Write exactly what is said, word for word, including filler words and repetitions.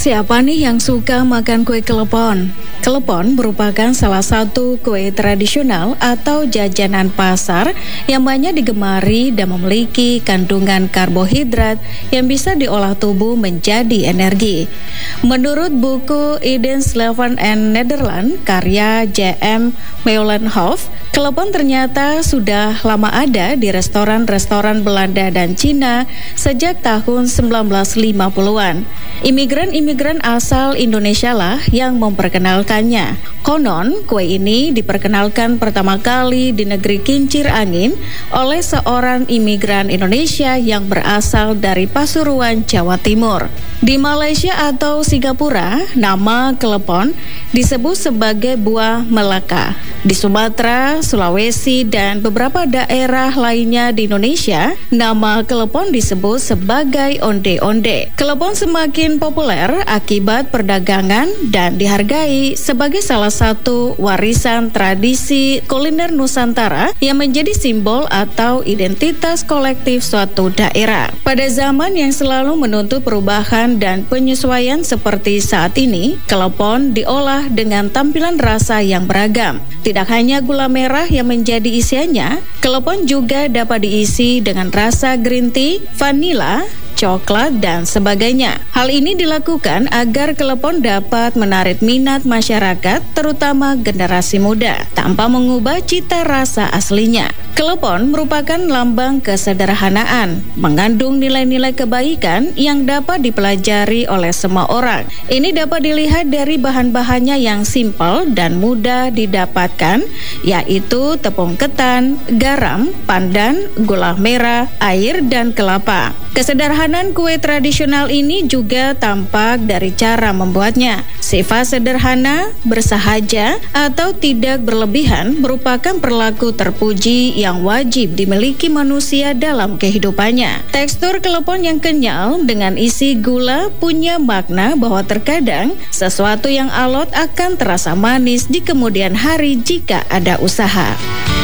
Siapa nih yang suka makan kue klepon? Klepon merupakan salah satu kue tradisional atau jajanan pasar yang banyak digemari dan memiliki kandungan karbohidrat yang bisa diolah tubuh menjadi energi. Menurut buku Eden Sleven and Netherlands karya J M Meulenhoff, klepon ternyata sudah lama ada di restoran-restoran Belanda dan Cina sejak tahun sembilan belas lima puluhan. Imigran-imigran asal Indonesia lah yang memperkenalkannya. Konon, kue ini diperkenalkan pertama kali di negeri kincir angin oleh seorang imigran Indonesia yang berasal dari Pasuruan, Jawa Timur. Di Malaysia atau Singapura, nama klepon disebut sebagai buah Melaka. Di Sumatera, Sulawesi, dan beberapa daerah lainnya di Indonesia, nama klepon disebut sebagai onde-onde. Klepon semakin populer akibat perdagangan dan dihargai sebagai salah satu warisan tradisi kuliner Nusantara yang menjadi simbol atau identitas kolektif suatu daerah. Pada zaman yang selalu menuntut perubahan dan penyesuaian seperti saat ini, klepon diolah dengan tampilan rasa yang beragam. Tidak hanya gula merah yang menjadi isiannya, klepon juga dapat diisi dengan rasa green tea, vanila, coklat, dan sebagainya. Hal ini dilakukan agar klepon dapat menarik minat masyarakat, terutama generasi muda, tanpa mengubah cita rasa aslinya. Klepon merupakan lambang kesederhanaan, mengandung nilai-nilai kebaikan yang dapat dipelajari oleh semua orang. Ini dapat dilihat dari bahan-bahannya yang simpel dan mudah didapatkan, yaitu tepung ketan, garam, pandan, gula merah, air, dan kelapa. Kesederhanaan kue tradisional ini juga tampak dari cara membuatnya. Sifat sederhana, bersahaja, atau tidak berlebihan merupakan perilaku terpuji yang wajib dimiliki manusia dalam kehidupannya. Tekstur klepon yang kenyal dengan isi gula punya makna bahwa terkadang sesuatu yang alot akan terasa manis di kemudian hari jika ada usaha.